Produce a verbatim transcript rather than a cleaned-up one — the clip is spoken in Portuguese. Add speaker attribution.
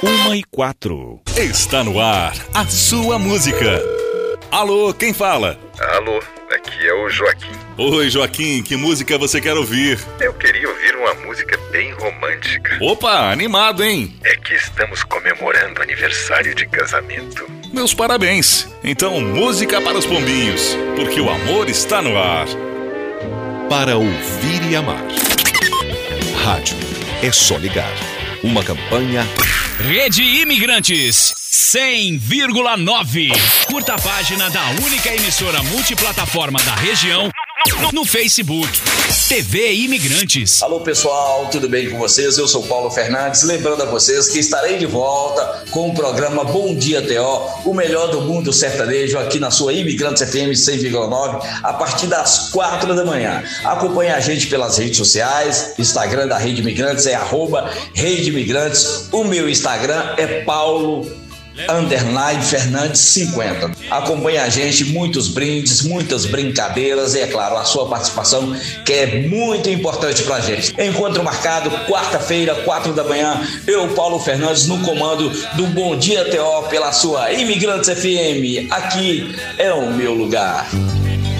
Speaker 1: Uma e quatro. Está no ar a sua música. Alô, quem fala?
Speaker 2: Alô, aqui é o Joaquim.
Speaker 1: Oi, Joaquim, que música você quer ouvir?
Speaker 2: Eu queria ouvir uma música bem romântica.
Speaker 1: Opa, animado, hein?
Speaker 2: É que estamos comemorando aniversário de casamento.
Speaker 1: Meus parabéns. Então, música para os pombinhos, porque o amor está no ar. Para ouvir e amar. Rádio é só ligar. Uma campanha...
Speaker 3: Rede Imigrantes cem vírgula nove. Curta a página da única emissora multiplataforma da região no, no Facebook. T V Imigrantes.
Speaker 4: Alô pessoal, tudo bem com vocês? Eu sou Paulo Fernandes, lembrando a vocês que estarei de volta com o programa Bom Dia T O, o melhor do mundo sertanejo, aqui na sua Imigrantes F M cem vírgula nove, a partir das quatro da manhã. Acompanhe a gente pelas redes sociais. Instagram da Rede Imigrantes é arroba Rede Imigrantes. O meu Instagram é Paulo Underline Fernandes cinquenta. Acompanhe a gente, muitos brindes, muitas brincadeiras e, é claro, a sua participação, que é muito importante pra gente. Encontro marcado, quarta-feira, quatro da manhã, eu, Paulo Fernandes, no comando do Bom Dia T O pela sua Imigrantes F M. Aqui é o meu lugar.